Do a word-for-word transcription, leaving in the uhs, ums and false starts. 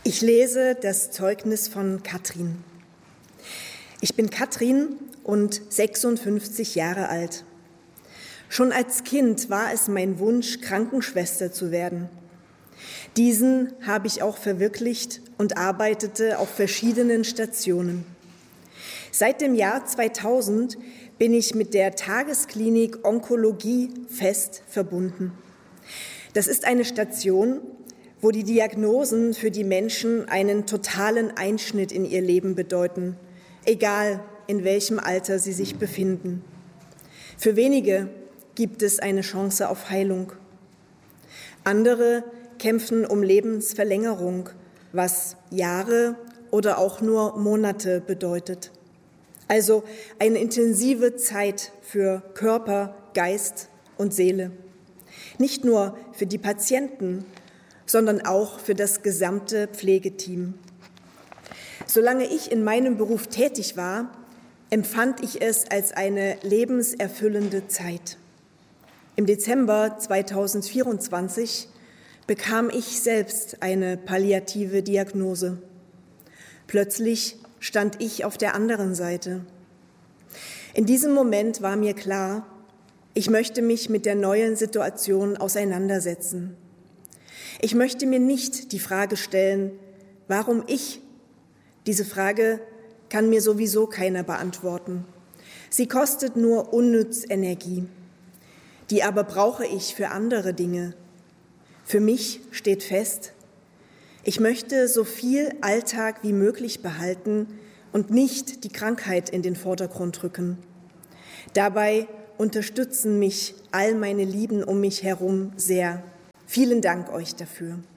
Ich lese das Zeugnis von Katrin. Ich bin Katrin und sechsundfünfzig Jahre alt. Schon als Kind war es mein Wunsch, Krankenschwester zu werden. Diesen habe ich auch verwirklicht und arbeitete auf verschiedenen Stationen. Seit dem Jahr zweitausend bin ich mit der Tagesklinik Onkologie fest verbunden. Das ist eine Station, wo die Diagnosen für die Menschen einen totalen Einschnitt in ihr Leben bedeuten, egal in welchem Alter sie sich befinden. Für wenige gibt es eine Chance auf Heilung. Andere kämpfen um Lebensverlängerung, was Jahre oder auch nur Monate bedeutet. Also eine intensive Zeit für Körper, Geist und Seele. Nicht nur für die Patienten, sondern auch für das gesamte Pflegeteam. Solange ich in meinem Beruf tätig war, empfand ich es als eine lebenserfüllende Zeit. Im Dezember zweitausendvierundzwanzig bekam ich selbst eine palliative Diagnose. Plötzlich stand ich auf der anderen Seite. In diesem Moment war mir klar, ich möchte mich mit der neuen Situation auseinandersetzen. Ich möchte mir nicht die Frage stellen, warum ich? Diese Frage kann mir sowieso keiner beantworten. Sie kostet nur unnütz Energie. Die aber brauche ich für andere Dinge. Für mich steht fest, ich möchte so viel Alltag wie möglich behalten und nicht die Krankheit in den Vordergrund rücken. Dabei unterstützen mich all meine Lieben um mich herum sehr. Vielen Dank euch dafür.